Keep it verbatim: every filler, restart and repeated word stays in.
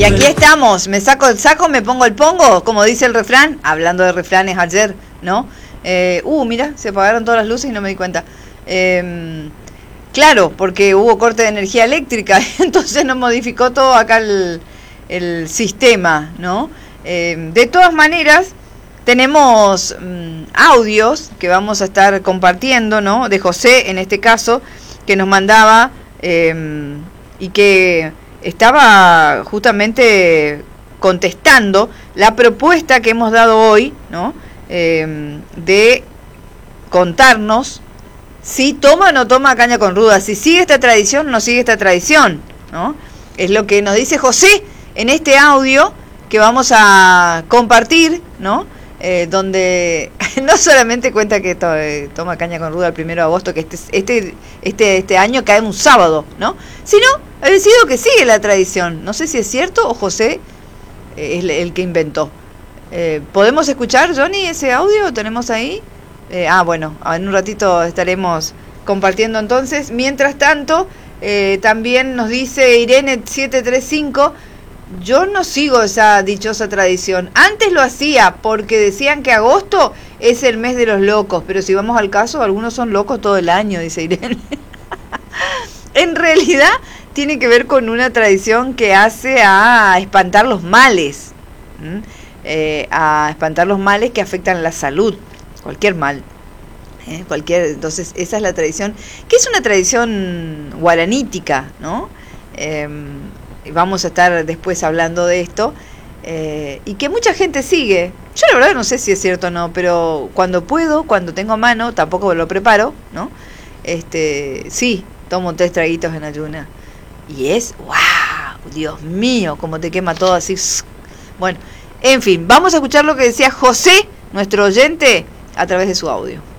Y aquí estamos, me saco el saco, me pongo el pongo, como dice el refrán, hablando de refranes ayer, ¿no? Eh, uh, mira, se apagaron todas las luces y no me di cuenta. Eh, claro, porque hubo corte de energía eléctrica, entonces nos modificó todo acá el, el sistema, ¿no? Eh, de todas maneras, tenemos mmm, audios que vamos a estar compartiendo, ¿no? De José, en este caso, que nos mandaba eh, y que estaba justamente contestando la propuesta que hemos dado hoy, ¿no? Eh, de contarnos si toma o no toma caña con ruda, si sigue esta tradición o no sigue esta tradición, ¿no? Es lo que nos dice José en este audio que vamos a compartir, ¿no? Eh, donde no solamente cuenta que to, eh, toma caña con ruda el primero de agosto, que este este este este año cae un sábado, ¿no? Sino ha decidido que sigue la tradición. No sé si es cierto o José eh, es el que inventó. Eh, ¿Podemos escuchar, Johnny, ese audio? ¿Tenemos ahí? Eh, ah, bueno, en un ratito estaremos compartiendo entonces. Mientras tanto, eh, también nos dice Irene siete tres cinco, yo no sigo esa dichosa tradición. Antes lo hacía porque decían que agosto es el mes de los locos, pero si vamos al caso, algunos son locos todo el año, dice Irene. En realidad tiene que ver con una tradición que hace a espantar los males, ¿Mm? eh, a espantar los males que afectan la salud, cualquier mal. ¿eh? Cualquier, entonces esa es la tradición, que es una tradición guaranítica, ¿no? Eh, vamos a estar después hablando de esto, eh, y que mucha gente sigue. Yo la verdad no sé si es cierto o no, pero cuando puedo, cuando tengo a mano, tampoco lo preparo, ¿no? Este, sí, tomo tres traguitos en ayuna. Y es, wow, Dios mío, como te quema todo así. Bueno, en fin, vamos a escuchar lo que decía José, nuestro oyente, a través de su audio.